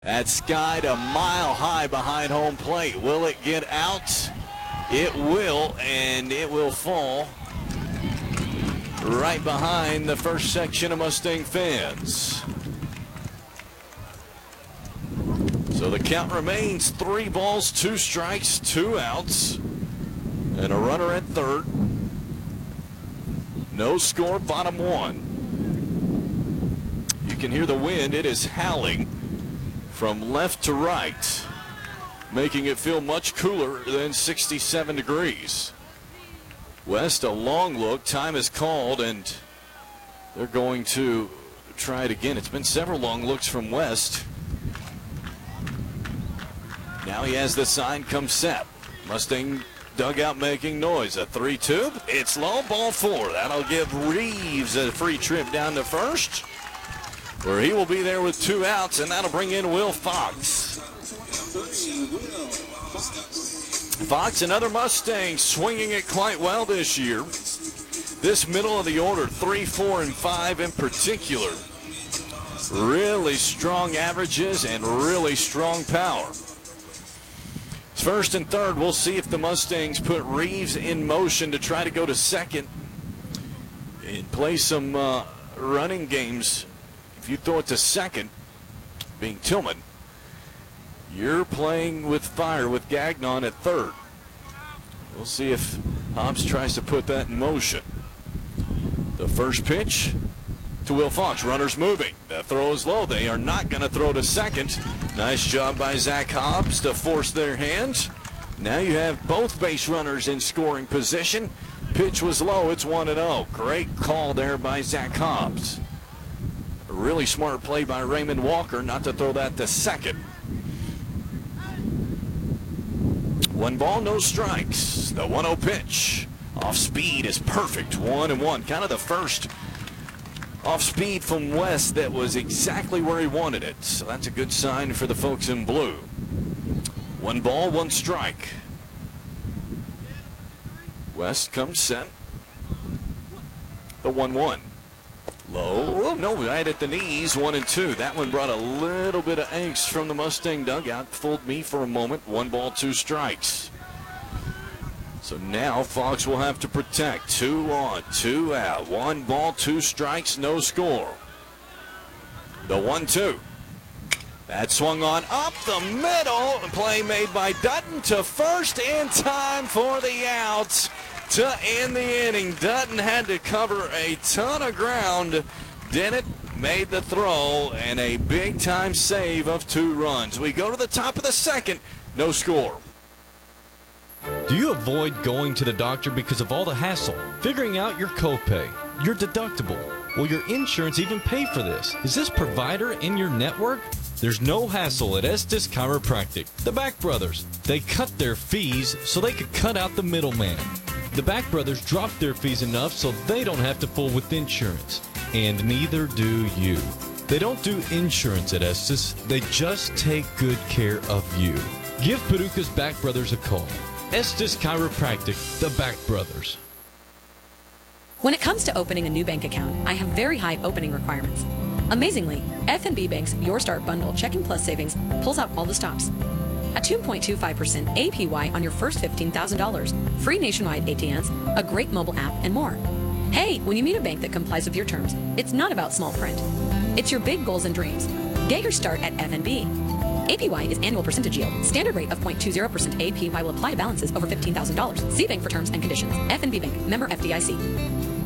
That skied a mile high behind home plate. Will it get out? It will, and it will fall right behind the first section of Mustang fans. So the count remains 3 balls, 2 strikes, 2 outs, and a runner at third. No score, bottom 1. You can hear the wind. It is howling from left to right, making it feel much cooler than 67 degrees. West, a long look. Time is called, and they're going to try it again. It's been several long looks from West. Now he has the sign, come set. Mustang dugout making noise. A 3-2. It's low, ball 4. That'll give Reeves a free trip down to first, where he will be there with 2 outs, and that'll bring in Will Fox. Fox, another Mustang, swinging it quite well this year. This middle of the order, 3, 4, and 5 in particular, really strong averages and really strong power. First and third, we'll see if the Mustangs put Reeves in motion to try to go to second and play some running games. If you throw it to second, being Tillman, you're playing with fire with Gagnon at third. We'll see if Hobbs tries to put that in motion. The first pitch to Will Fox. Runners moving. The throw is low. They are not going to throw to second. Nice job by Zach Hobbs to force their hand. Now you have both base runners in scoring position. Pitch was low. It's 1-0. Great call there by Zach Hobbs. A really smart play by Raymond Walker not to throw that to second. 1 ball, no strikes. The 1-0 pitch. Off speed is perfect. 1-1. Kind of the first off speed from West that was exactly where he wanted it. So that's a good sign for the folks in blue. 1 ball, 1 strike. West comes set. The 1-1. Low. Oh, no, right at the knees. 1-2. That one brought a little bit of angst from the Mustang dugout. Fooled me for a moment. 1 ball, 2 strikes. So now Fox will have to protect. 2 on, 2 out. 1 ball, 2 strikes, no score. The 1-2. That swung on up the middle. Play made by Dutton to first in time for the outs to end the inning. Dutton had to cover a ton of ground. Dennett made the throw and a big time save of 2 runs. We go to the top of the second. No score. Do you avoid going to the doctor because of all the hassle? Figuring out your copay, your deductible? Will your insurance even pay for this? Is this provider in your network? There's no hassle at Estes Chiropractic. The Back Brothers. They cut their fees so they could cut out the middleman. The Back Brothers dropped their fees enough so they don't have to fool with insurance. And neither do you. They don't do insurance at Estes. They just take good care of you. Give Paducah's Back Brothers a call. Estes Chiropractic, the Back Brothers. When it comes to opening a new bank account, I have very high opening requirements. Amazingly, F&B Bank's Your Start Bundle Checking Plus Savings pulls out all the stops. At 2.25% APY on your first $15,000, free nationwide ATMs, a great mobile app, and more. Hey, when you meet a bank that complies with your terms, it's not about small print. It's your big goals and dreams. Get your start at F&B. APY is annual percentage yield. Standard rate of 0.20% APY will apply to balances over $15,000. See bank for terms and conditions. F&B Bank, member FDIC.